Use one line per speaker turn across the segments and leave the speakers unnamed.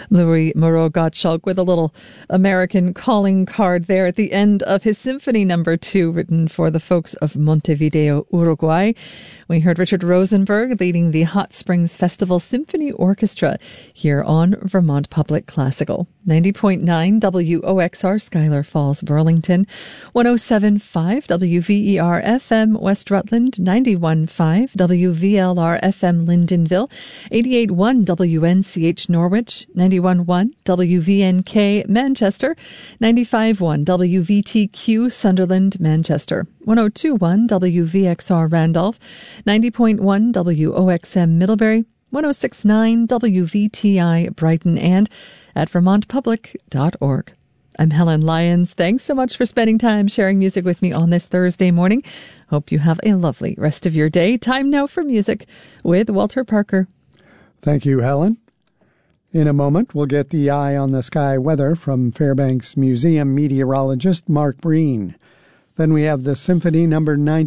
Louis Moreau Gottschalk with a little American calling card there at the end of his Symphony No. 2, written for the folks of Montevideo, Uruguay. We heard Richard Rosenberg leading the Hot Springs Festival Symphony Orchestra here on Vermont Public Classical. 90.9 WOXR Schuyler Falls, Burlington. 107.5 WVER FM West Rutland. 91.5 WVLR FM Lyndonville. 88.1 WNCH Norwich. 91.1 WVNK Manchester. 95.1 WVTQ Sunderland, Manchester. 102.1 WVXR Randolph. 90.1 WOXM Middlebury. 106.9 WVTI Brighton, and at vermontpublic.org. I'm Helen Lyons. Thanks so much for spending time sharing music with me on this Thursday morning. Hope you have a lovely rest of your day. Time now for music with Walter Parker.
Thank you, Helen. In a moment, we'll get the Eye on the Sky weather from Fairbanks Museum meteorologist Mark Breen. Then we have the Symphony No.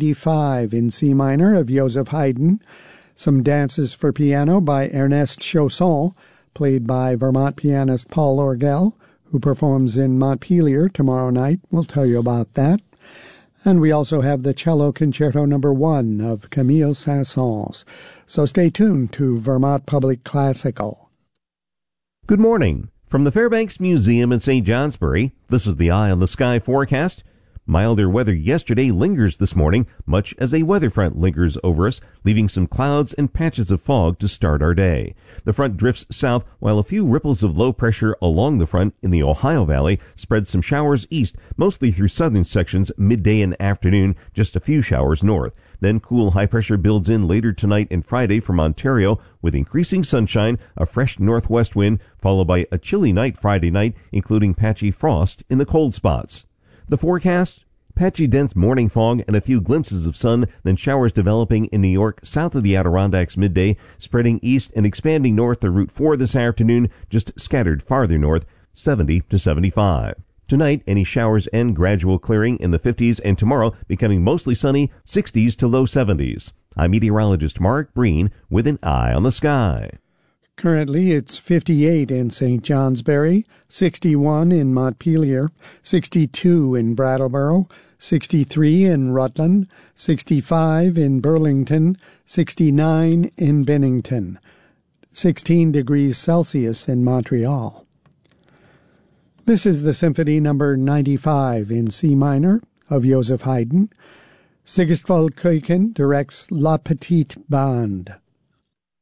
95 in C minor of Joseph Haydn, some dances for piano by Ernest Chausson, played by Vermont pianist Paul Orgel, who performs in Montpelier tomorrow night. We'll tell you about that. And we also have the Cello Concerto No. 1 of Camille Saint-Saëns. So stay tuned to Vermont Public Classical.
Good morning. From the Fairbanks Museum in St. Johnsbury, this is the Eye on the Sky forecast. Milder weather yesterday lingers this morning, much as a weather front lingers over us, leaving some clouds and patches of fog to start our day. The front drifts south, while a few ripples of low pressure along the front in the Ohio Valley spread some showers east, mostly through southern sections midday and afternoon, just a few showers north. Then cool high pressure builds in later tonight and Friday from Ontario with increasing sunshine, a fresh northwest wind, followed by a chilly night Friday night, including patchy frost in the cold spots. The forecast: patchy dense morning fog and a few glimpses of sun, then showers developing in New York south of the Adirondacks midday, spreading east and expanding north to Route 4 this afternoon, just scattered farther north, 70 to 75. Tonight, any showers and gradual clearing in the 50s, and tomorrow becoming mostly sunny, 60s to low 70s. I'm meteorologist Mark Breen with an Eye on the Sky.
Currently, it's 58 in St. Johnsbury, 61 in Montpelier, 62 in Brattleboro, 63 in Rutland, 65 in Burlington, 69 in Bennington, 16 degrees Celsius in Montreal. This is the Symphony No. 95 in C minor of Joseph Haydn. Sigistwald Kuijken directs La Petite Bande.